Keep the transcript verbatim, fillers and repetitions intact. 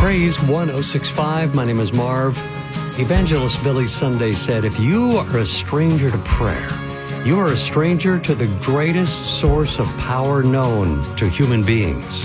Praise one oh six point five. My name is Marv. Evangelist Billy Sunday said, if you are a stranger to prayer, you are a stranger to the greatest source of power known to human beings.